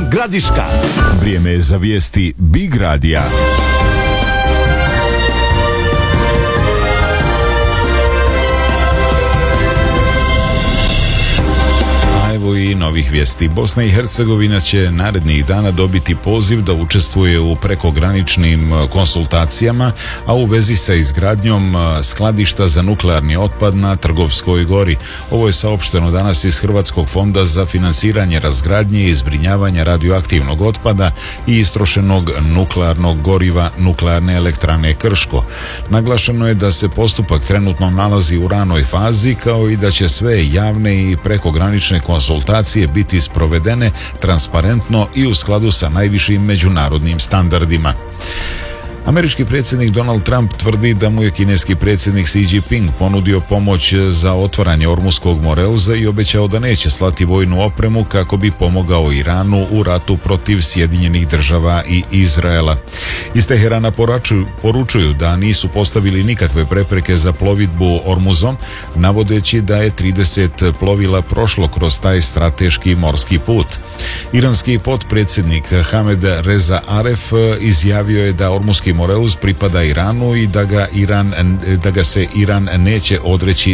Gradiška. Vrijeme je za vijesti Big Radija. Evo i novih vijesti. Bosna i Hercegovina će narednih dana dobiti poziv da učestvuje u prekograničnim konsultacijama, a u vezi sa izgradnjom skladišta za nuklearni otpad na Trgovskoj gori. Ovo je saopšteno danas iz Hrvatskog fonda za finansiranje razgradnje i zbrinjavanja radioaktivnog otpada i istrošenog nuklearnog goriva Nuklearne elektrane Krško. Naglašeno je da se postupak trenutno nalazi u ranoj fazi, kao i da će sve javne i prekogranične konsultacije biti sprovedene transparentno i u skladu sa najvišim međunarodnim standardima. Američki predsjednik Donald Trump tvrdi da mu je kineski predsjednik Xi Jinping ponudio pomoć za otvaranje Ormuskog moreuza i obećao da neće slati vojnu opremu kako bi pomogao Iranu u ratu protiv Sjedinjenih Država i Izraela. Iz Teherana poručuju da nisu postavili nikakve prepreke za plovidbu Ormuzom, navodeći da je 30 plovila prošlo kroz taj strateški morski put. Iranski potpredsjednik Hamed Reza Aref izjavio je da Ormuski moreuz pripada Iranu i da ga se Iran neće odreći